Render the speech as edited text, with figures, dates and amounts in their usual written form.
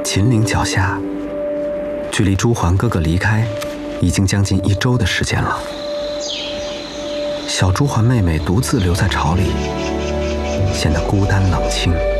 秦岭脚下，距离朱桓哥哥离开已经将近1周的时间了。小朱桓妹妹独自留在巢里，显得孤单冷清。